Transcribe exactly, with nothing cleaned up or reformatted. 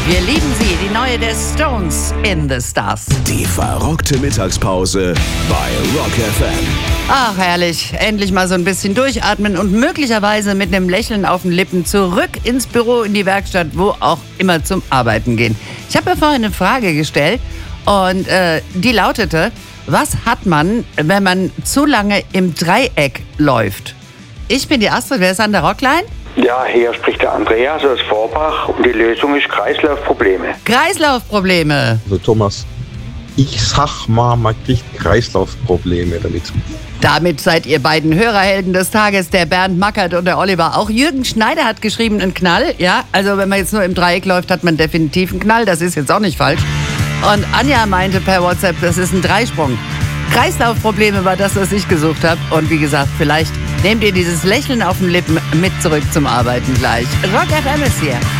Wir lieben sie, die neue der Stones, In the Stars. Die verrockte Mittagspause bei Rock F M. Ach, herrlich. Endlich mal so ein bisschen durchatmen und möglicherweise mit einem Lächeln auf den Lippen zurück ins Büro, in die Werkstatt, wo auch immer zum Arbeiten gehen. Ich habe mir vorhin eine Frage gestellt und äh, die lautete: Was hat man, wenn man zu lange im Dreieck läuft? Ich bin die Astrid, wer ist an der Rockline? Ja, hier spricht der Andreas aus Vorbach und die Lösung ist Kreislaufprobleme. Kreislaufprobleme. Also Thomas, ich sag mal, man kriegt Kreislaufprobleme damit. Damit seid ihr beiden Hörerhelden des Tages, der Bernd Mackert und der Oliver. Auch Jürgen Schneider hat geschrieben, einen Knall. Ja, also wenn man jetzt nur im Dreieck läuft, hat man definitiv einen Knall. Das ist jetzt auch nicht falsch. Und Anja meinte per WhatsApp, das ist ein Dreisprung. Kreislaufprobleme war das, was ich gesucht habe. Und wie gesagt, vielleicht nehmt ihr dieses Lächeln auf den Lippen mit zurück zum Arbeiten gleich. Rock F M ist hier.